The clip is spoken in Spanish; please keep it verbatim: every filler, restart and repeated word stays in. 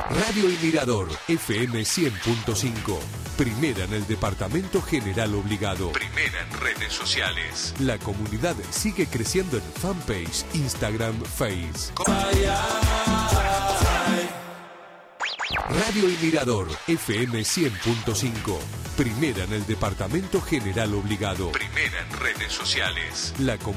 Radio El Mirador, F M cien punto cinco. Primera en el Departamento General Obligado. Primera en redes sociales. La comunidad sigue creciendo en fanpage, Instagram, Face. Radio El Mirador, F M cien punto cinco. Primera en el Departamento General Obligado. Primera en redes sociales. La